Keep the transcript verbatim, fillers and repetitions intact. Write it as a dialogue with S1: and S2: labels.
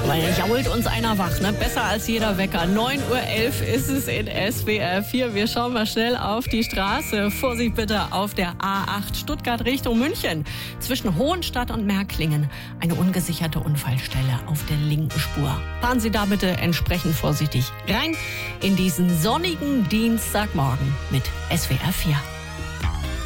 S1: Weil jault uns einer wach, ne? Besser als jeder Wecker. neun Uhr elf ist es in S W R vier. Wir schauen mal schnell auf die Straße. Vorsicht bitte auf der A acht Stuttgart Richtung München. Zwischen Hohenstadt und Märklingen eine ungesicherte Unfallstelle auf der linken Spur. Fahren Sie da bitte entsprechend vorsichtig rein in diesen sonnigen Dienstagmorgen mit S W R vier.